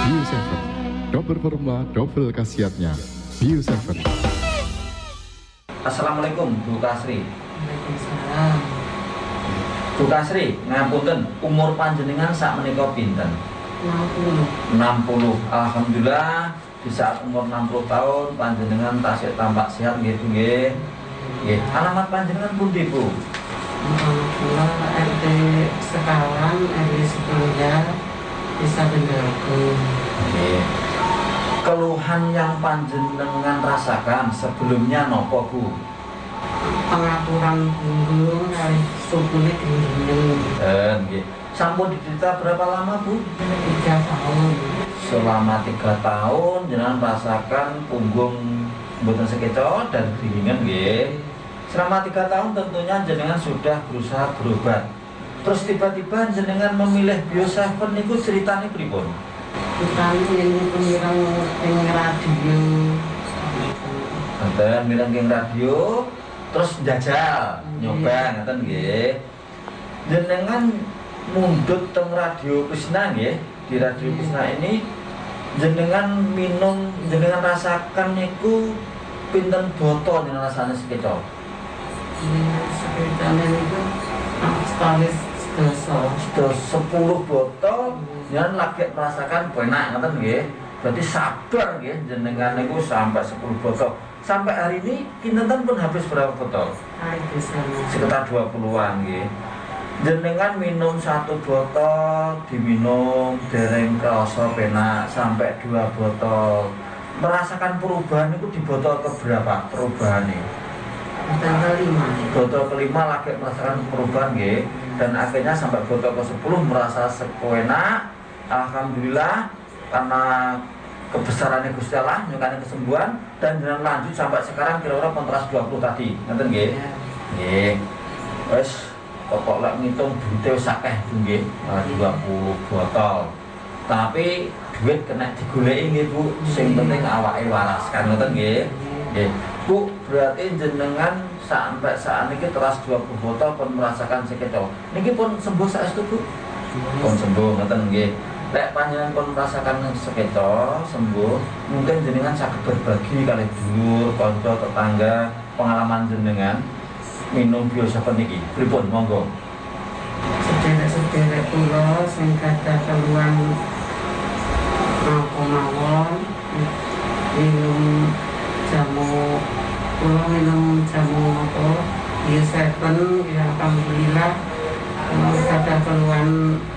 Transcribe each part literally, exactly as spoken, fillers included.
Bio tujuh, double formula, double khasiatnya. Bio tujuh. Assalamualaikum Bu Kasri. Waalaikumsalam. Bu Kasri, ngapunten, umur panjenengan sakmenika pinten? enam puluh. enam puluh. Alhamdulillah di saat umur enam puluh tahun panjenengan tasik tampak sehat nggih Bu nggih. Nggih. Alamat panjenengan pundi Bu? Alhamdulillah R T Sekawan R W sepuluh Desa Bendagung. Nggih. Keluhan yang panjenengan rasakan sebelumnya nopo Bu? Pengaturan punggung kali sukune dinding. Eh, nggih. Sampun diderita berapa lama Bu? Tiga tahun. Selama tiga tahun jenengan merasakan punggung mboten sekecot dan geringan nggih. Selama tiga tahun tentunya jenengan sudah berusaha berobat. Terus tiba-tiba jenengan memilih Bio tujuh niku ceritane pripun? Kita ini pemirang yang radio. Ngoten mireng ing radio terus njajal nyoba ngoten nggih. Jenengan mundhut teng Radio Krisna nggih. Di Radio Krisna ini jenengan minum, jenengan rasakan niku pinten botol jenengan rasane sekecok? Ini sekitarnya itu stalis sedoso. Sudah sepuluh botol jenengan lagi merasakan enak ngoten nggih. Berarti sabar nggih jenengan niku sampai sepuluh botol. Sampai hari ini kinten pun habis berapa botol? Hari bisa. Sekitar dua puluhan nggih. Jenengan minum satu botol, diminum dereng krasa penak sampai dua botol. Merasakan perubahan itu di botol keberapa perubahannya? Botol kelima. Botol kelima lagi merasakan perubahan nggih. Dan akhirnya sampai botol ke sepuluh merasa sepenak. Alhamdulillah karena kebesarannya Gusti Allah nyukane kesembuhan dan jenengan lanjut sampai sekarang kira-kira kontras dua puluh tadi. Ngoten nggih. Nggih. Wes pokok lek ngitung duite wis akeh nggih, dua puluh botol. Tapi duit kena digoleki nggih Bu, sing penting awake waras kan ngoten nggih. Nggih. Bu, berarti jenengan sampai saat ini teras dua puluh botol pun merasakan sekecok. Niki pun sembuh saestu Bu? Pun sembuh ngoten nggih. Lek panjenengan pun merasakan sekecok sembuh, mungkin jenengan saged berbagi kali dulur, kanca, tetangga pengalaman jenengan minum Bio tujuh niki. Pripun monggo. Sederek-sederek kula sing gadah keluhan napa mawon minum jamu kula minum jamu apa Bio tujuh ya alhamdulillah gadah keluhan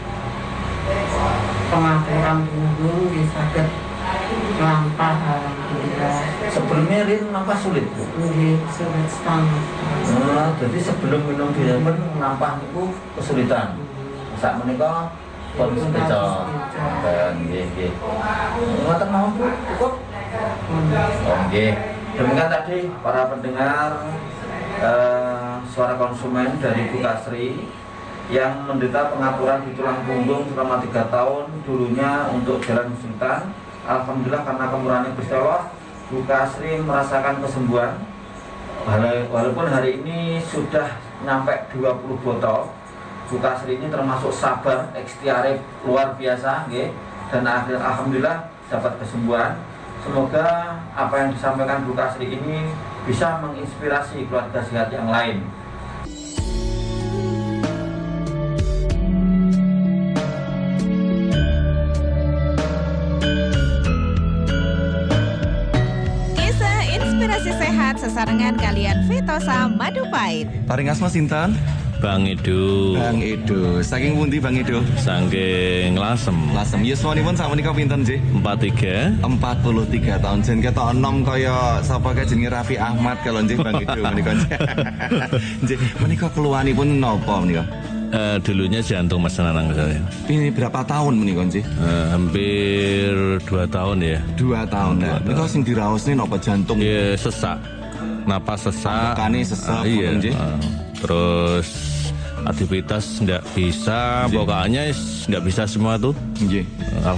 pengaturan punggung bisa saged lampah alhamdulillah. Sebelumnya Rin nampak sulit Bu? Nggih, sulit setengah. Nah, jadi sebelum minum Bio tujuh nampah niku kesulitan. Sak menika pun sekecok. Dan nggih nggih. Ngoten mawon Bu, cukup. Oh nggih. Demikian tadi para pendengar eh, suara konsumen dari Bu Kasri yang menderita pengaturan di tulang punggung selama tiga tahun, dulunya untuk jalan kesulitan. Alhamdulillah karena kemurahan Gusti Allah, Bu Kasri merasakan kesembuhan. Walaupun hari ini sudah nyampe dua puluh botol, Bu Kasri ini termasuk sabar, ikhtiar luar biasa, nggih. Dan akhirnya alhamdulillah dapat kesembuhan. Semoga apa yang disampaikan Bu Kasri ini bisa menginspirasi keluarga sehat yang lain. Inspirasi sehat sesarengan kalian Vitosa Madu Pahit. Paring asma sinten? Bang Edo. Bang Edo. Saking pundi Bang Edo? Saking Lasem. Lasem. Yuswanipun sakmenika pinten nggih? empat puluh tiga. empat puluh tiga tahun. Jen ketok enom kaya sapa kae jenenge Raffi Ahmad kalau nggih Bang Edo menika. Nggih, menika keluhanipun napa menika? Uh, dulunya jantung Mas Nanang saya. Ini berapa tahun menika nggih? Uh, hampir dua tahun ya. Dua tahun. Nah, menika sing diraosne napa jantung? Iya, sesak. Napas sesak. Tekane sesak. Uh, iya. nggih. Uh, terus aktivitas nggak bisa, Nggih. pokoknya nggak bisa semua tuh. Nggih.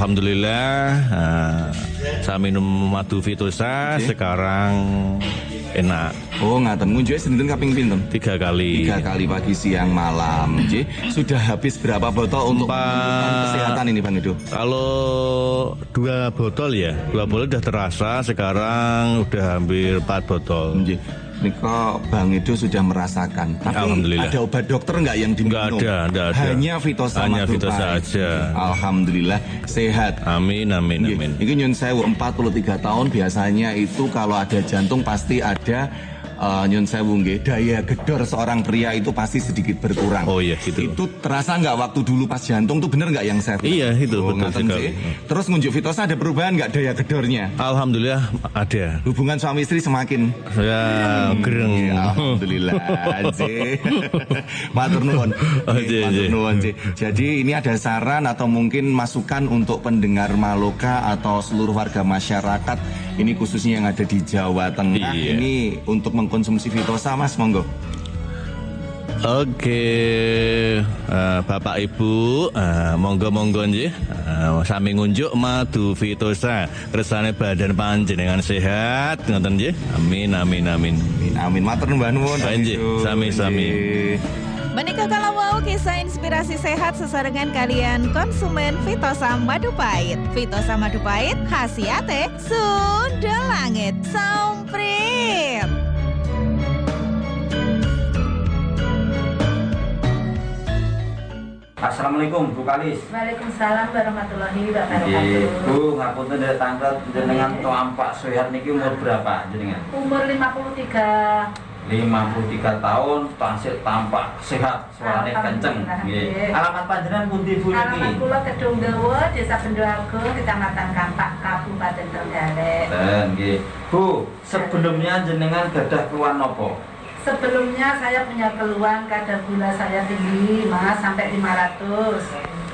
Alhamdulillah, uh, saya minum madu Vitosa, sekarang enak. Oh, ngaten. Ngunjuke sinten kaping pinten? Tiga kali. Tiga kali pagi, siang, malam. Nggih. Sudah habis berapa botol untuk Empat. menentukan kesehatan ini, Bang Edo? Kalau dua botol ya, dua botol udah terasa, sekarang udah hampir empat botol. Nggih. Niko Bang Edo sudah merasakan. Tapi Alhamdulillah. ada obat dokter nggak yang diminum? Nggak ada, nggak ada. Hanya Vitosa Hanya Madura Vitosa Pahit. aja. Alhamdulillah sehat. Amin, amin, Nggih. amin. Ini nyun sewu empat puluh tiga tahun biasanya itu kalau ada jantung pasti ada uh, nyun sewu nggih, daya gedor seorang pria itu pasti sedikit berkurang. Oh iya, gitu. Itu terasa nggak waktu dulu pas jantung tuh bener nggak yang saya? Iya, itu Oh, betul ngaten sekali. sih. Terus ngunjuk Vitosa ada perubahan nggak daya gedornya? Alhamdulillah ada. Hubungan suami istri semakin Saya gereng. Ya, alhamdulillah, J. Matur nuwun. Oh, J, Matur J. nuwun, J. Jadi ini ada saran atau mungkin masukan untuk pendengar Maloka atau seluruh warga masyarakat ini khususnya yang ada di Jawa Tengah Iya. ini untuk mengkonsumsi Vitosa, Mas, monggo. Oke, eh, Bapak Ibu, eh, monggo-monggo nggih, eh, sami ngunjuk madu Vitosa, kersane badan panjenengan sehat, ngoten nggih. Amin, amin, amin. Amin, amin. Matur nuwun. Nggih, sami-sami. Nggih. Menikah kalau mau kisah inspirasi sehat sesarengan kalian konsumen Vitosa Madu Pahit. Vitosa Madu Pahit khasiate Sunda Langit Somprit. Assalamualaikum Bu Kalis. Waalaikumsalam warahmatullahi Nggih, wabarakatuh. Bu, ngapunten dari tanggal jenengan Toampak Soehat niki umur berapa jenengan? Umur lima puluh tiga. lima puluh tiga tahun, tansih tampak sehat, suarane kenceng. Alhamdulillah, Nggih. nggih. Alamat panjenengan pundi Bu Alamat niki? kula Kedung Dawa, Desa Bendo Agung, Kecamatan Kampak, Kabupaten Trenggalek. Dan nggih. Bu, sebelumnya jenengan gadah keluhan napa? Sebelumnya saya punya keluhan kadar gula saya tinggi, Mas, sampai lima ratus.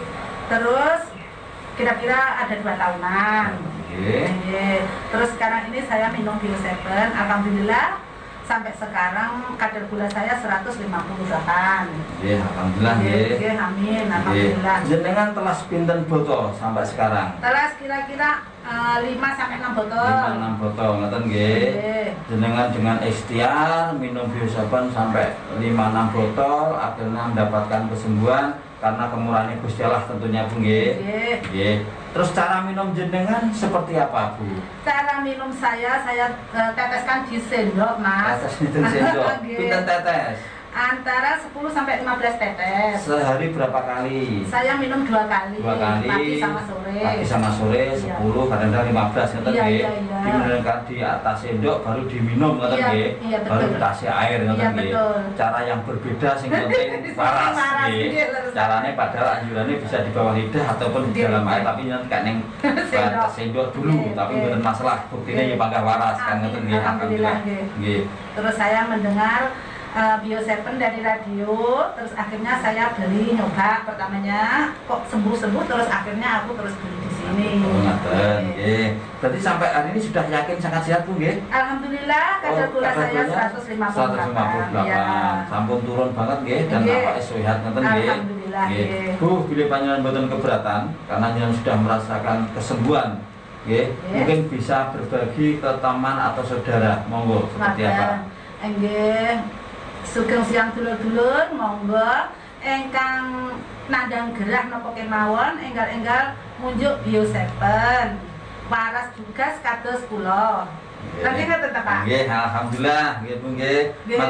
Terus kira-kira ada dua tahunan. Nggih. Nggih. Terus sekarang ini saya minum Bio tujuh, alhamdulillah sampai sekarang kadar gula saya seratus lima puluh delapan. Nggih, alhamdulillah nggih. Nggih, amin, Nggih. alhamdulillah. Jenengan telah pinten botol sampai sekarang? Telas kira-kira eh, lima sampai enam botol. lima enam botol ngoten nggih. Nggih. Jenengan dengan ikhtiar minum biosaban sampai lima enam botol akhirnya mendapatkan kesembuhan karena kemurahan Gusti Allah tentunya Bu nggih. Nggih. Nggih. Terus cara minum jenengan seperti apa Bu? Cara minum saya saya eh, teteskan di sendok, Mas. Tetes pinten sendok? Nggih. Pinten tetes? Antara sepuluh sampai lima belas tetes. Sehari berapa kali? Saya minum dua kali. Dua kali. Pagi sama sore. Pagi sama sore Iya. sepuluh, kadang-kadang lima belas ngoten Iya, nggih. iya, iya. Dimenangkan di atas sendok baru diminum ngoten Iya, nggih. iya, betul. Baru dikasih air ngoten Iya, nggih. betul. Cara yang berbeda sing penting waras Waras, nggih. nggih, terus. Caranya padahal anjurannya bisa di bawah lidah ataupun di Di dalam lidah. air tapi nanti kan ning Sendok. sendok dulu Iya, tapi iya. mboten masalah. Buktinya Iya. ya bangga waras kan Amin, ngoten nggih. alhamdulillah, nggih. Nggih. Terus saya mendengar uh, Bio tujuh dari radio, terus akhirnya saya beli nyoba pertamanya kok sembuh-sembuh, terus akhirnya aku terus beli di sini. Oh, ngaten Nggih. nggih. Berarti sampai hari ini sudah yakin sangat sehat Bu nggih? Alhamdulillah kadar Oh, gula kadar saya gulanya seratus lima puluh seratus lima puluh delapan. Ya. Sampun turun banget nggih dan Nggih. awake sehat ngoten nggih. Alhamdulillah, Nggih. nggih. Bu, bila panjenengan mboten keberatan karena jenengan sudah merasakan kesembuhan nggih. Nggih. Mungkin bisa berbagi ke teman atau saudara. Monggo seperti apa? Nggih. Sugeng siang dulur-dulur, monggo engkang nandang gerah napa kemawon enggal-enggal munjuk Bio tujuh. Waras tugas kados kula. Lagi ngoten ta, Pak? Nggih, alhamdulillah nggih Bu nggih. Nggih.